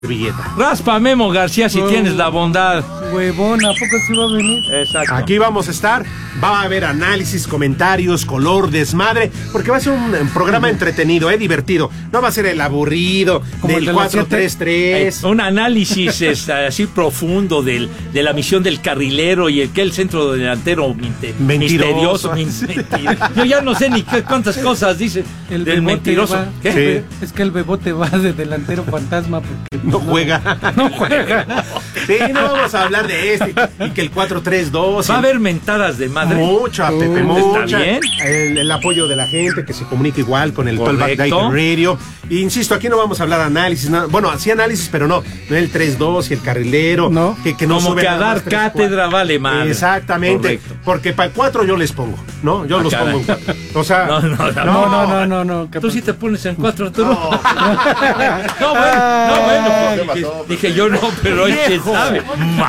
servilleta. Raspa Memo García si tienes la bondad. Huevón, ¿a poco sí va a venir? Exacto. Aquí vamos a estar, va a haber análisis, comentarios, color, desmadre, porque va a ser un programa entretenido, divertido. No va a ser el aburrido Como del el de las 4-3-3. Un análisis así profundo de la misión del carrilero y el centro delantero Mentiroso. misterioso. Yo ya no sé ni cuántas cosas dice El del Bebote mentiroso. va- ¿Qué? Sí. Es que el Bebote va de delantero fantasma porque No juega. no juega. Sí, no vamos a hablar de este. Y que el 4-3-2. Va a haber mentadas de madre. Mucha, Pepe, ¿está mucha. bien? El apoyo de la gente que se comunica igual con el Talkback Correcto. Radio. E insisto, aquí no vamos a hablar de análisis. Bueno, sí análisis, pero no el 3-2 y el carrilero. No. Que no Como sube que a nada dar más 3-4. cátedra vale madre. Exactamente. Correcto. Porque para el 4 yo les pongo, ¿no? Yo los caray. pongo en 4. O sea, No. Tú sí te pones en 4, Arturo. No. Bueno, pues, dije yo no, pero él sí sabe.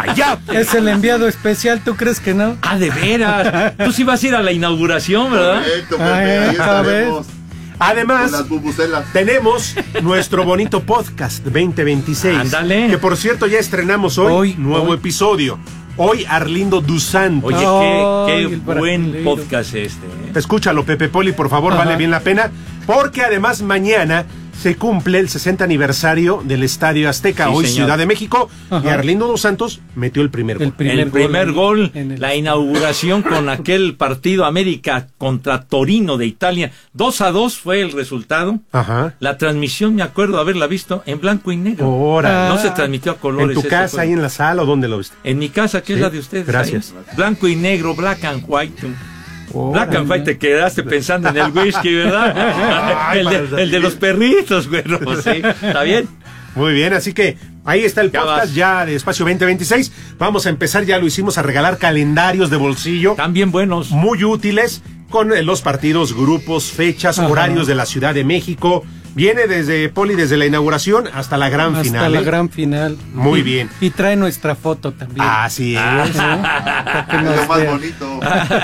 Es el enviado especial, ¿tú crees que no? Ah, de veras. Tú sí vas a ir a la inauguración, ¿verdad? Correcto, Pepe, Ay, ahí ¿sabes? estaremos. Además, Con las bubucelas. tenemos nuestro bonito podcast 2026. Ándale. Que por cierto ya estrenamos hoy nuevo hoy. episodio. Hoy Arlindo Dusanto. Oye, Ay, qué el buen brasileiro. podcast este. Escúchalo, Pepe Poli, por favor, Ajá. vale bien la pena. Porque además mañana se cumple el 60 aniversario del Estadio Azteca, Sí, hoy señor. Ciudad de México. Y Ajá. Arlindo Dos Santos metió el primer gol. El primer gol, en el- la inauguración con aquel partido América contra Torino de Italia. 2-2 fue el resultado. Ajá. La transmisión, me acuerdo haberla visto en blanco y negro. Ahora. No se transmitió a colores. ¿En tu ese casa, juego. ahí en la sala o dónde lo viste? En mi casa, que es Sí, la de ustedes. gracias. ahí. Blanco y negro, black and white. Black and Órale. white, te quedaste pensando en el whisky, ¿verdad? Ay, el de los perritos, güey. No, sí, ¿está bien? Muy bien, así que ahí está el Ya podcast vas. ya de Espacio 2026. Vamos a empezar, ya lo hicimos, a regalar calendarios de bolsillo Están bien buenos. muy útiles con los partidos, grupos, fechas, Ajá. horarios de la Ciudad de México. Viene desde la inauguración hasta la gran Hasta final. la ¿eh? gran final. Muy Y- bien. Y trae nuestra foto también. Así es. Para que Es nos lo más vean. bonito.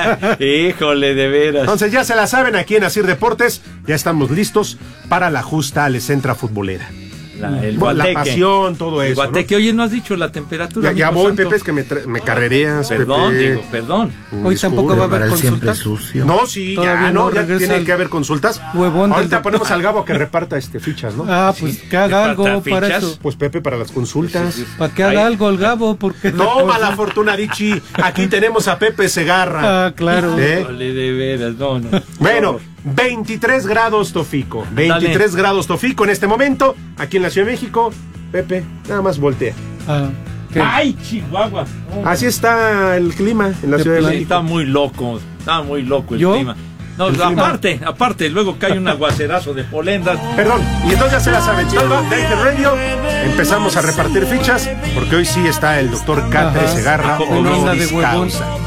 Híjole, de veras. Entonces ya se la saben aquí en Asir Deportes. Ya estamos listos para la justa Alecentra futbolera. El Bueno, la guateque. pasión, todo El eso. guateque. Oye, no has dicho la temperatura. Ya amigo voy, santo. Pepe, es que me carrereas. Perdón, Pepe. digo, perdón. Hoy tampoco va a haber consultas. No, sí, Todavía ya, no, ya regresa tiene el que haber consultas. huevón del Ahorita doctor. ponemos al Gabo a que reparta fichas, ¿no? Ah, pues que haga algo ¿Reparta para fichas? eso. Pues Pepe para las consultas. Para que haga Ahí. algo el Gabo, porque... Toma la fortuna, Dichi. Aquí tenemos a Pepe Segarra. Ah, claro. ¿Eh? Híjole, de veras, no. Bueno, 23 grados Tofico. 23 grados Tofico en este momento. Aquí en la Ciudad de México. Pepe, nada más voltea. Ah, ¿qué? ¡Ay, Chihuahua! Así está el clima en la De Ciudad de plano. Sí, México. está muy loco el ¿Yo? clima. No, El clima. aparte, luego cae un aguacerazo de polendas. Perdón, y entonces ya se la saben. Talkback Radio. Empezamos a repartir fichas porque hoy sí está el doctor Catre Ajá. Segarra. ¿A poco no? honoris Anda de huevón. causa.